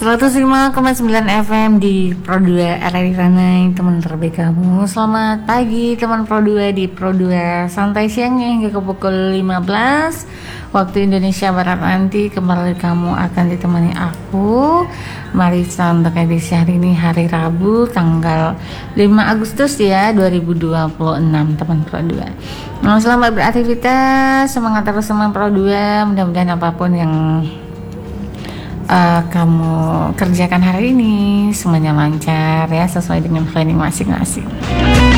105,9 FM di Pro 2 RRI Ranai, teman terbaik kamu. Selamat pagi teman Pro 2 di Pro 2 santai siangnya hingga ke pukul 15 waktu Indonesia Barat nanti. Kembali kamu akan ditemani aku Marisa untuk edisi hari ini, hari Rabu tanggal 5 Agustus ya 2026 teman Pro 2. Selamat beraktivitas, semangat terus teman Pro 2. Mudah-mudahan apapun yang kamu kerjakan hari ini semuanya lancar ya, sesuai dengan planning masing-masing.